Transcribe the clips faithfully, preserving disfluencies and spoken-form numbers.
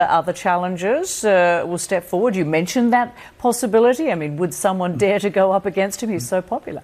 Other challengers uh, will step forward. You mentioned that possibility. I mean, would someone dare to go up against him? He's so popular.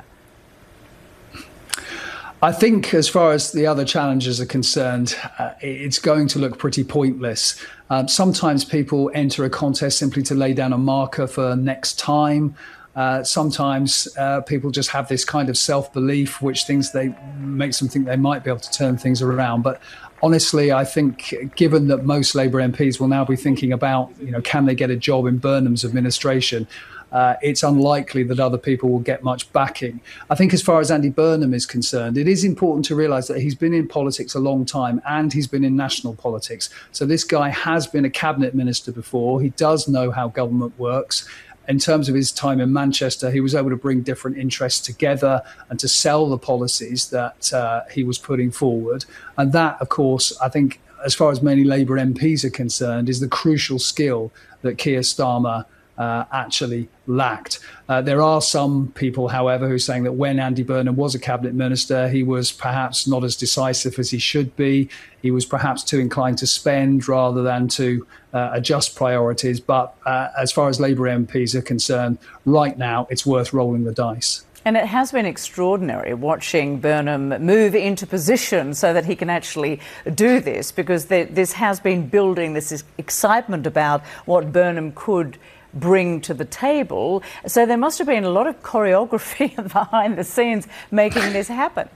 I think as far as the other challengers are concerned, uh, it's going to look pretty pointless. Um, sometimes people enter a contest simply to lay down a marker for next time. Uh, sometimes uh, people just have this kind of self-belief, which things they makes them think they might be able to turn things around. But honestly, I think given that most Labour M Ps will now be thinking about, you know, can they get a job in Burnham's administration, uh, it's unlikely that other people will get much backing. I think as far as Andy Burnham is concerned, it is important to realise that he's been in politics a long time and he's been in national politics. So this guy has been a cabinet minister before. He does know how government works. In terms of his time in Manchester, he was able to bring different interests together and to sell the policies that uh, he was putting forward. And that, of course, I think, as far as many Labour M Ps are concerned, is the crucial skill that Keir Starmer uh, actually lacked. Uh, there are some people, however, who are saying that when Andy Burnham was a cabinet minister, he was perhaps not as decisive as he should be. He was perhaps too inclined to spend rather than to uh, adjust priorities. But uh, as far as Labour M Ps are concerned, right now, it's worth rolling the dice. And it has been extraordinary watching Burnham move into position so that he can actually do this, because this has been building this excitement about what Burnham could bring to the table. So there must have been a lot of choreography behind the scenes making this happen.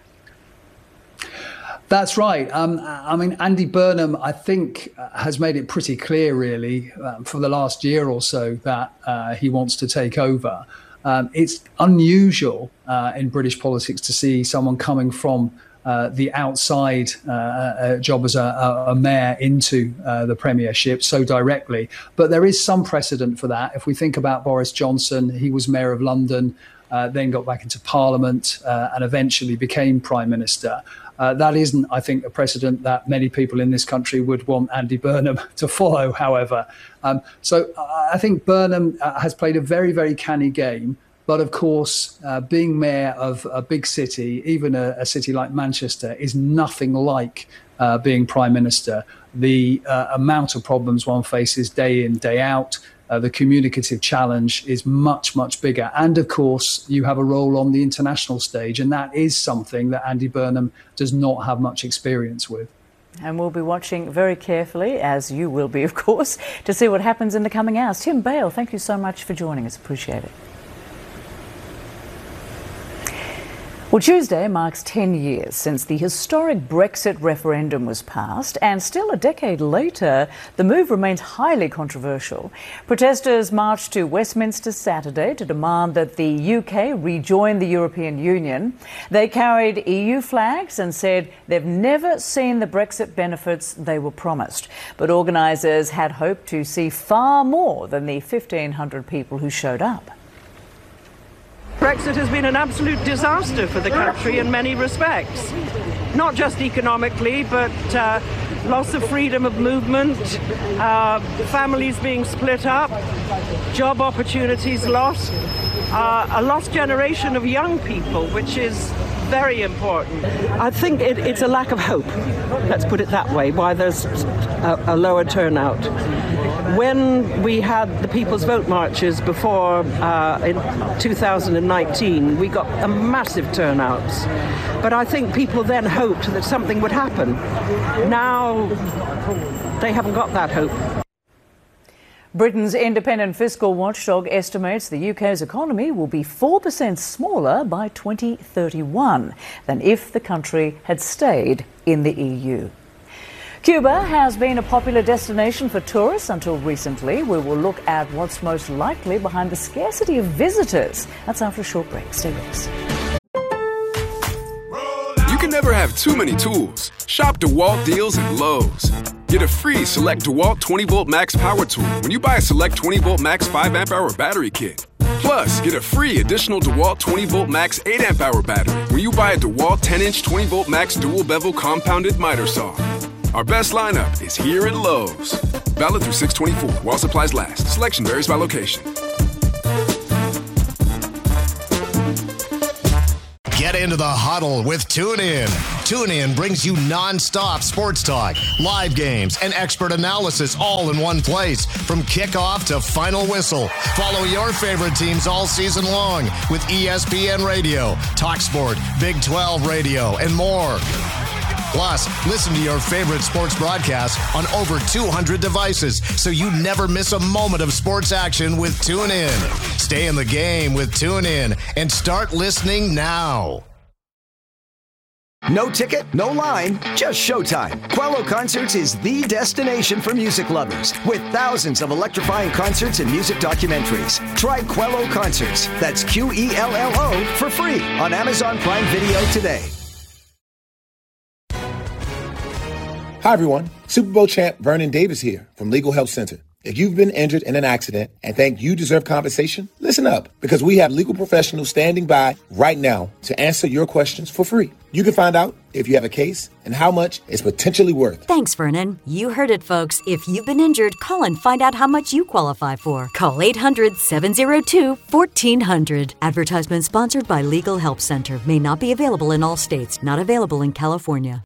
That's right. Um, I mean, Andy Burnham, I think, uh, has made it pretty clear, really, um, for the last year or so that uh, he wants to take over. Um, it's unusual uh, in British politics to see someone coming from uh, the outside uh, uh, job as a, a mayor into uh, the premiership so directly. But there is some precedent for that. If we think about Boris Johnson, he was mayor of London, uh, then got back into Parliament uh, and eventually became prime minister. Uh, that isn't, I think, a precedent that many people in this country would want Andy Burnham to follow, however. Um, so uh, I think Burnham uh, has played a very, very canny game. But of course, uh, being mayor of a big city, even a, a city like Manchester, is nothing like uh, being prime minister. The uh, amount of problems one faces day in, day out, Uh, the communicative challenge is much, much bigger. And of course, you have a role on the international stage. And that is something that Andy Burnham does not have much experience with. And we'll be watching very carefully, as you will be, of course, to see what happens in the coming hours. Tim Bale, thank you so much for joining us. Appreciate it. Well, Tuesday marks ten years since the historic Brexit referendum was passed, and still a decade later, the move remains highly controversial. Protesters marched to Westminster Saturday to demand that the U K rejoin the European Union. They carried E U flags and said they've never seen the Brexit benefits they were promised. But organisers had hoped to see far more than the fifteen hundred people who showed up. Brexit has been an absolute disaster for the country in many respects, not just economically, but uh, loss of freedom of movement, uh, families being split up, job opportunities lost, uh, a lost generation of young people, which is very important. I think it, it's a lack of hope, let's put it that way, why there's a, a lower turnout. When we had the People's Vote marches before uh, in two thousand nineteen, we got a massive turnouts. But I think people then hoped that something would happen. Now they haven't got that hope. Britain's independent fiscal watchdog estimates the U K's economy will be four percent smaller by twenty thirty-one than if the country had stayed in the E U. Cuba has been a popular destination for tourists until recently. We will look at what's most likely behind the scarcity of visitors. That's after a short break. Stay with us. You can never have too many tools. Shop DeWalt deals at Lowe's. Get a free Select DeWalt twenty volt Max power tool when you buy a Select twenty volt Max five amp hour battery kit. Plus, get a free additional DeWalt twenty volt Max eight amp hour battery when you buy a DeWalt ten inch twenty volt Max dual bevel compounded miter saw. Our best lineup is here at Lowe's. Valid through six twenty-four while supplies last. Selection varies by location. Get into the huddle with TuneIn. TuneIn brings you non-stop sports talk, live games, and expert analysis all in one place. From kickoff to final whistle, follow your favorite teams all season long with E S P N Radio, TalkSport, Big twelve Radio, and more. Plus, listen to your favorite sports broadcasts on over two hundred devices so you never miss a moment of sports action with TuneIn. Stay in the game with TuneIn and start listening now. No ticket, no line, just showtime. Quello Concerts is the destination for music lovers with thousands of electrifying concerts and music documentaries. Try Quello Concerts, that's Q E L L O, for free on Amazon Prime Video today. Hi, everyone. Super Bowl champ Vernon Davis here from Legal Help Center. If you've been injured in an accident and think you deserve compensation, listen up, because we have legal professionals standing by right now to answer your questions for free. You can find out if you have a case and how much it's potentially worth. Thanks, Vernon. You heard it, folks. If you've been injured, call and find out how much you qualify for. Call eight hundred, seven oh two, one four hundred. Advertisement sponsored by Legal Help Center. May not be available in all states. Not available in California.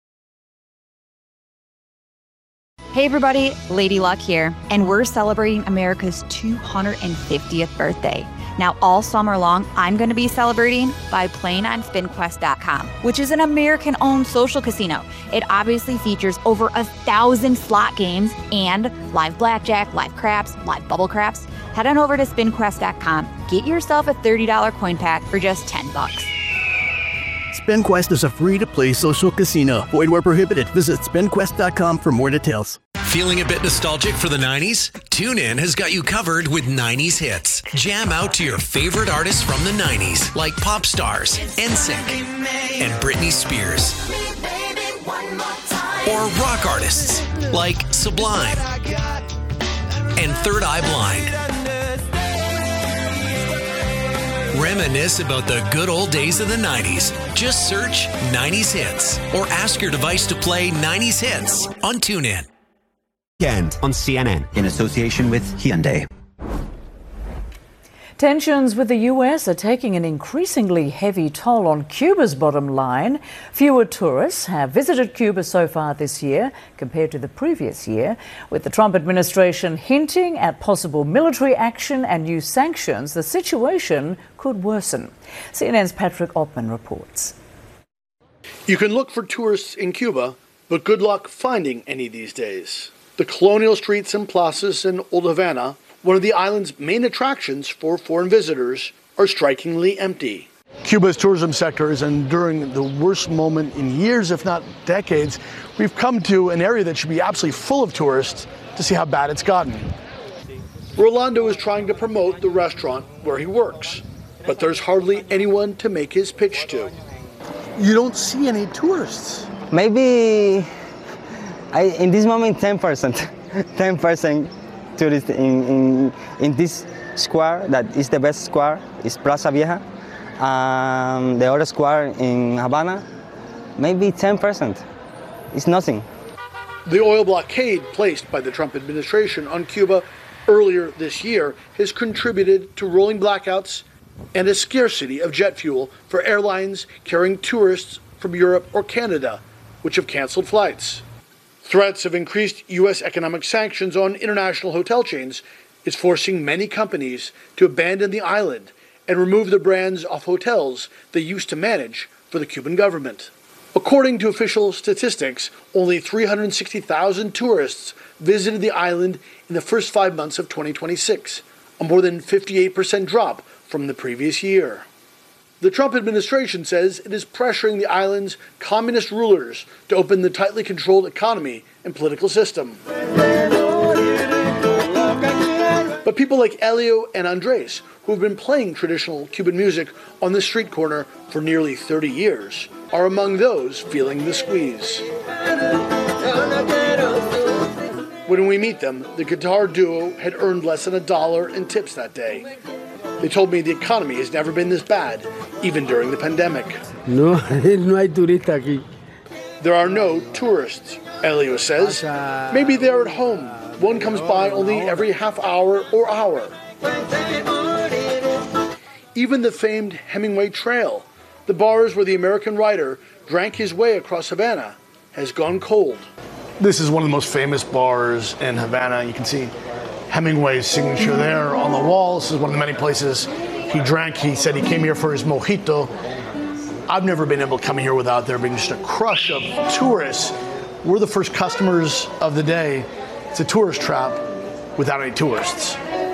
Hey everybody, Lady Luck here, and we're celebrating America's two hundred fiftieth birthday. Now all summer long, I'm going to be celebrating by playing on Spin Quest dot com, which is an American-owned social casino. It obviously features over a thousand slot games and live blackjack, live craps, live bubble craps. Head on over to Spin Quest dot com, get yourself a thirty dollars coin pack for just ten bucks. SpinQuest is a free-to-play social casino. Void where prohibited. Visit Spin Quest dot com for more details. Feeling a bit nostalgic for the nineties? TuneIn has got you covered with nineties hits. Jam out to your favorite artists from the nineties, like Pop Stars, N Sync, and Britney Spears. Or rock artists, like Sublime and Third Eye Blind. Reminisce about the good old days of the nineties. Just search nineties Hits or ask your device to play nineties Hits on TuneIn. Weekend on C N N in association with Hyundai. Tensions with the U S are taking an increasingly heavy toll on Cuba's bottom line. Fewer tourists have visited Cuba so far this year compared to the previous year, with the Trump administration hinting at possible military action and new sanctions. The situation could worsen. C N N's Patrick Oppman reports. You can look for tourists in Cuba, but good luck finding any these days. The colonial streets and plazas in Old Havana, one of the island's main attractions for foreign visitors, are strikingly empty. Cuba's tourism sector is enduring the worst moment in years, if not decades. We've come to an area that should be absolutely full of tourists to see how bad it's gotten. Rolando is trying to promote the restaurant where he works, but there's hardly anyone to make his pitch to. You don't see any tourists. Maybe I, in this moment, ten percent. ten percent tourists in, in, in this square, that is the best square, is Plaza Vieja. Um, the other square in Havana, maybe ten percent. It's nothing. The oil blockade placed by the Trump administration on Cuba earlier this year has contributed to rolling blackouts and a scarcity of jet fuel for airlines carrying tourists from Europe or Canada, which have canceled flights. Threats of increased U S economic sanctions on international hotel chains is forcing many companies to abandon the island and remove the brands off hotels they used to manage for the Cuban government. According to official statistics, only three hundred sixty thousand tourists visited the island in the first five months of twenty twenty-six, a more than fifty-eight percent drop from the previous year. The Trump administration says it is pressuring the island's communist rulers to open the tightly controlled economy and political system. But people like Elio and Andres, who have been playing traditional Cuban music on the street corner for nearly thirty years, are among those feeling the squeeze. When we meet them, the guitar duo had earned less than a dollar in tips that day. They told me the economy has never been this bad, even during the pandemic. No, no hay turista aquí. There are no tourists, Elio says. Maybe they're at home. One comes by only every half hour or hour. Even the famed Hemingway Trail, The bars where the American writer drank his way across Havana has gone cold. This is one of the most famous bars in Havana. You can see Hemingway's signature there on the wall. This is one of the many places he drank. He said he came here for his mojito. I've never been able to come here without there being just a crush of tourists. We're the first customers of the day. It's a tourist trap without any tourists.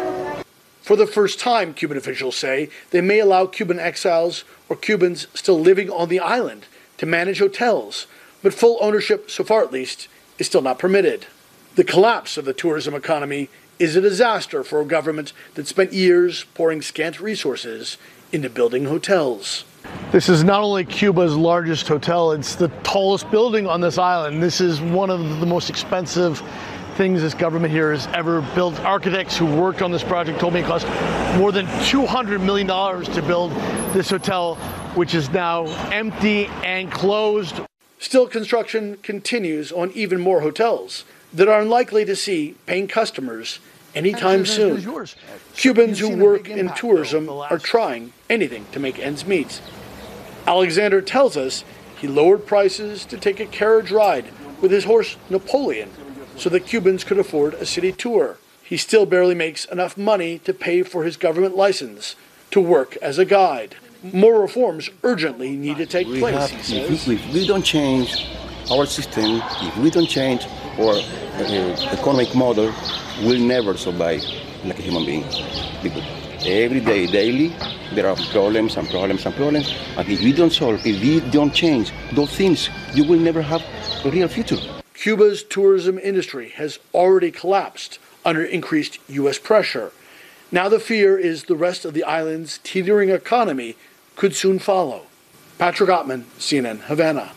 For the first time, Cuban officials say, they may allow Cuban exiles or Cubans still living on the island to manage hotels, but full ownership, so far at least, is still not permitted. The collapse of the tourism economy is a disaster for a government that spent years pouring scant resources into building hotels. This is not only Cuba's largest hotel, it's the tallest building on this island. This is one of the most expensive things this government here has ever built. Architects who worked on this project told me it cost more than two hundred million dollars to build this hotel, which is now empty and closed. Still, construction continues on even more hotels that are unlikely to see paying customers anytime soon. Cubans who work in tourism are trying anything to make ends meet. Alexander tells us he lowered prices to take a carriage ride with his horse Napoleon so that Cubans could afford a city tour. He still barely makes enough money to pay for his government license to work as a guide. More reforms urgently need to take we place, have, he says. If we, if we don't change our system, if we don't change our uh, economic model, we'll never survive like a human being. Because every day, daily, there are problems and problems and problems. And if we don't solve, if we don't change those things, you will never have a real future. Cuba's tourism industry has already collapsed under increased U S pressure. Now the fear is the rest of the island's teetering economy could soon follow. Patrick Ottman, C N N, Havana.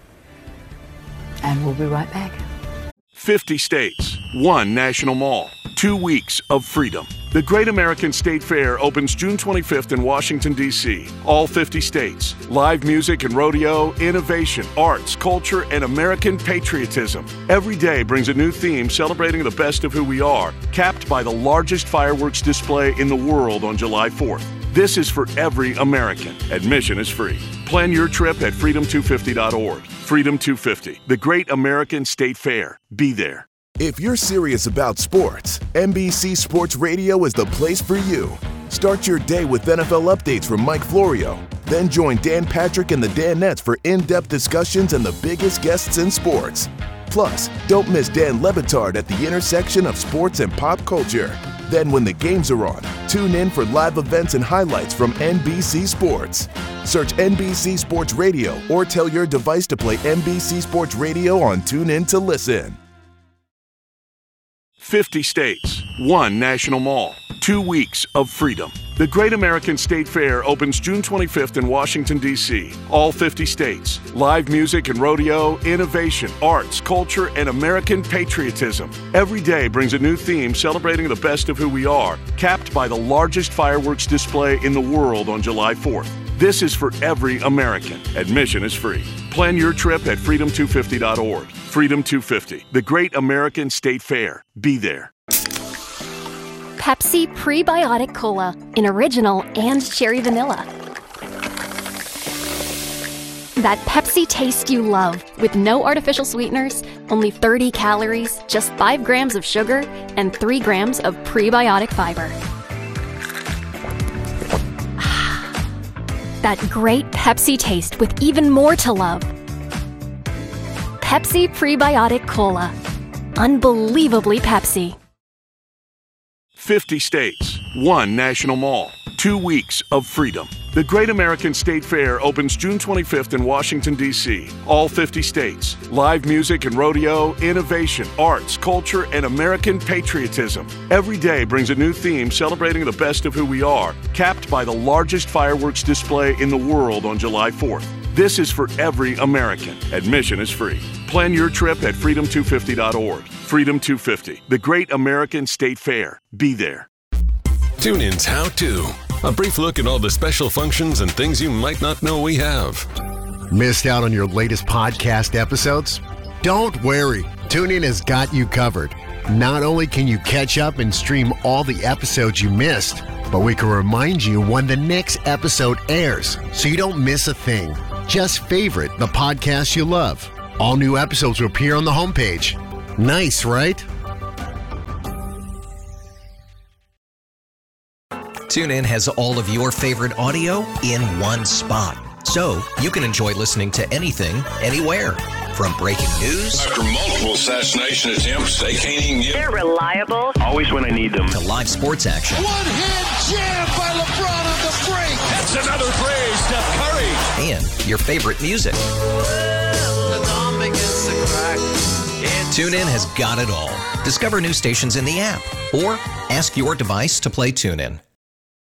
And we'll be right back. fifty states, one national mall, two weeks of freedom. The Great American State Fair opens June twenty-fifth in Washington, D C All fifty states. Live music and rodeo, innovation, arts, culture, and American patriotism. Every day brings a new theme celebrating the best of who we are, capped by the largest fireworks display in the world on July fourth. This is for every American. Admission is free. Plan your trip at freedom two fifty dot org. Freedom two fifty, the Great American State Fair. Be there. If you're serious about sports, N B C Sports Radio is the place for you. Start your day with N F L updates from Mike Florio. Then join Dan Patrick and the Danettes for in-depth discussions and the biggest guests in sports. Plus, don't miss Dan Le Batard at the intersection of sports and pop culture. Then when the games are on, tune in for live events and highlights from N B C Sports. Search N B C Sports Radio or tell your device to play N B C Sports Radio on TuneIn to listen. fifty states, one national mall, two weeks of freedom. The Great American State Fair opens June twenty-fifth in Washington, D C All fifty states. Live music and rodeo, innovation, arts, culture, and American patriotism. Every day brings a new theme celebrating the best of who we are, capped by the largest fireworks display in the world on July fourth. This is for every American. Admission is free. Plan your trip at freedom two fifty dot org. Freedom two fifty, the Great American State Fair. Be there. Pepsi Prebiotic Cola in original and cherry vanilla. That Pepsi taste you love with no artificial sweeteners, only thirty calories, just five grams of sugar, and three grams of prebiotic fiber. That great Pepsi taste with even more to love. Pepsi Prebiotic Cola. Unbelievably Pepsi. fifty states, one national mall, two weeks of freedom. The Great American State Fair opens June twenty-fifth in Washington, D C All fifty states. Live music and rodeo, innovation, arts, culture, and American patriotism. Every day brings a new theme celebrating the best of who we are, capped by the largest fireworks display in the world on July fourth. This is for every American. Admission is free. Plan your trip at freedom two fifty dot org. Freedom two fifty, the Great American State Fair. Be there. TuneIn's How To. A brief look at all the special functions and things you might not know we have. Missed out on your latest podcast episodes? Don't worry. TuneIn has got you covered. Not only can you catch up and stream all the episodes you missed, but we can remind you when the next episode airs so you don't miss a thing. Just favorite the podcast you love. All new episodes will appear on the homepage. Nice, right? TuneIn has all of your favorite audio in one spot, so you can enjoy listening to anything, anywhere. From breaking news after multiple assassination attempts, they can't even get. They're reliable. Always when I need them. To live sports action. One-hand jam by LeBron on the break. That's another play, Steph Curry. And your favorite music. TuneIn has got it all. Discover new stations in the app or ask your device to play TuneIn.